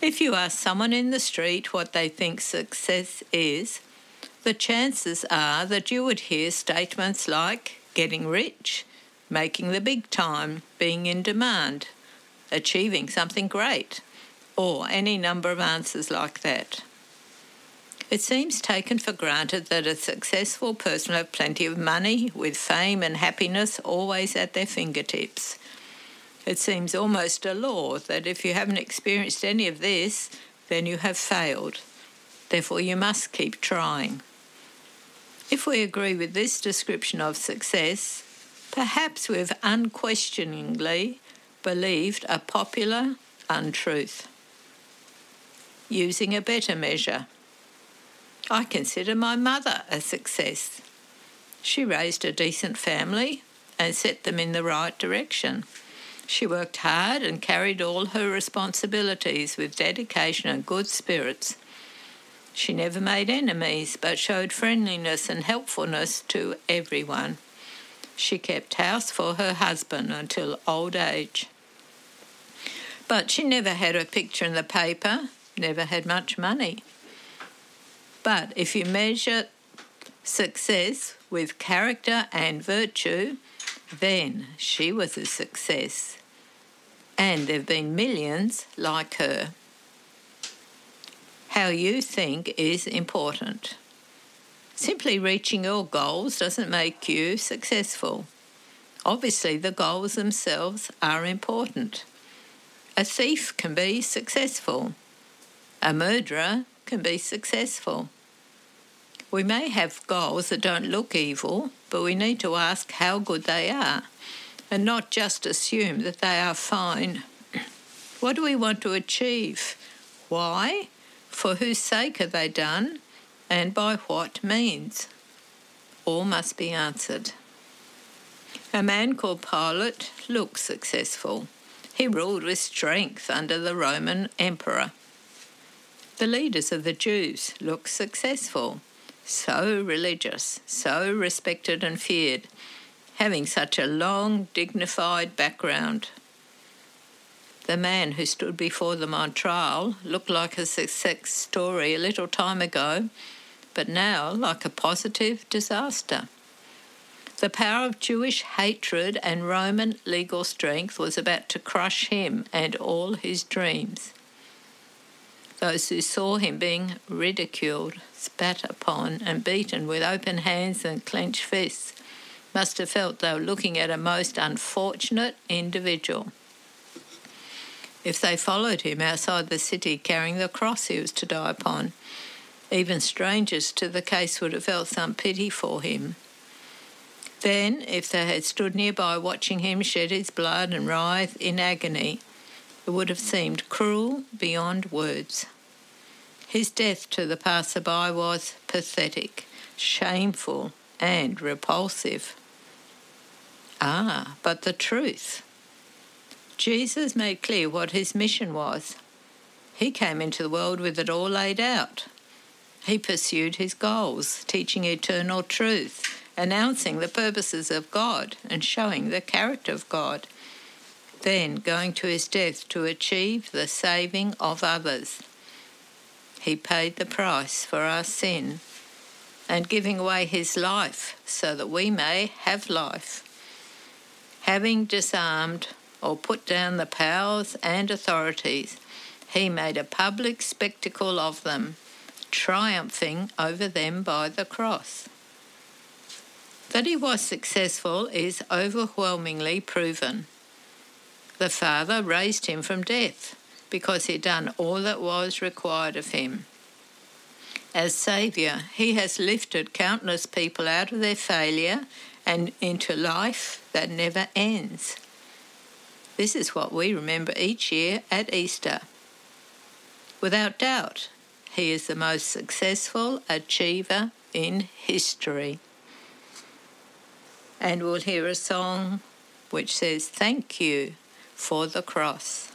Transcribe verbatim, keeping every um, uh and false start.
If you ask someone in the street what they think success is, the chances are that you would hear statements like getting rich, making the big time, being in demand, achieving something great, or any number of answers like that. It seems taken for granted that a successful person will have plenty of money, with fame and happiness always at their fingertips. It seems almost a law that if you haven't experienced any of this, then you have failed. Therefore, you must keep trying. If we agree with this description of success, perhaps we've unquestioningly believed a popular untruth. Using a better measure, I consider my mother a success. She raised a decent family and set them in the right direction. She worked hard and carried all her responsibilities with dedication and good spirits. She never made enemies, but showed friendliness and helpfulness to everyone. She kept house for her husband until old age. But she never had a picture in the paper, never had much money. But if you measure success with character and virtue, then she was a success. And there have been millions like her. How you think is important. Simply reaching your goals doesn't make you successful. Obviously, the goals themselves are important. A thief can be successful. A murderer can be successful. We may have goals that don't look evil, but we need to ask how good they are and not just assume that they are fine. What do we want to achieve? Why? For whose sake are they done? And by what means? All must be answered. A man called Pilate looked successful. He ruled with strength under the Roman emperor. The leaders of the Jews looked successful, so religious, so respected and feared, having such a long, dignified background. The man who stood before them on trial looked like a success story a little time ago, but now like a positive disaster. The power of Jewish hatred and Roman legal strength was about to crush him and all his dreams. Those who saw him being ridiculed, spat upon and beaten with open hands and clenched fists must have felt they were looking at a most unfortunate individual. If they followed him outside the city carrying the cross he was to die upon, even strangers to the case would have felt some pity for him. Then, if they had stood nearby watching him shed his blood and writhe in agony, it would have seemed cruel beyond words. His death to the passer-by was pathetic, shameful, and repulsive. Ah, but the truth. Jesus made clear what his mission was. He came into the world with it all laid out. He pursued his goals, teaching eternal truth, announcing the purposes of God and showing the character of God, then going to his death to achieve the saving of others. He paid the price for our sin and giving away his life so that we may have life. Having disarmed or put down the powers and authorities, he made a public spectacle of them, triumphing over them by the cross. That he was successful is overwhelmingly proven. The Father raised him from death because he had done all that was required of him. As Saviour, he has lifted countless people out of their failure and into life that never ends. This is what we remember each year at Easter. Without doubt, he is the most successful achiever in history. And we'll hear a song which says, "Thank you for the cross."